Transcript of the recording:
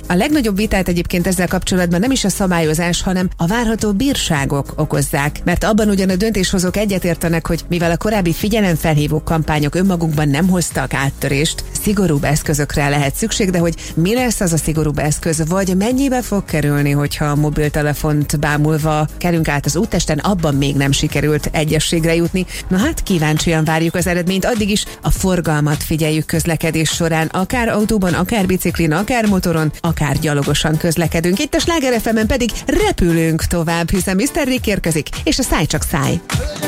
A legnagyobb vitát egyébként ezzel kapcsolatban nem is a szabályozás, hanem a várható bírságok okozzák. Mert abban ugyan a döntéshozók egyetértenek, hogy mivel a korábbi figyelemfelhívó kampányok önmagukban nem hoztak áttörést, szigorúbb eszközökre lehet szükség, de hogy mi lesz az a szigorúbb eszköz, vagy mennyibe fog kerülni, hogyha a mobiltelefont bámulva kerünk át az úttesten, abban még nem sikerült egyességre jutni. Na hát kíváncsian várjuk az eredményt, addig is a forgalmat figyeljük közlekedés során, akár autóban, akár biciklin, akár motoron, akár gyalogosan közlekedünk. Itt a Sláger FM-en pedig repülünk tovább, hiszen Mr. Rick érkezik, és a Száj csak száj.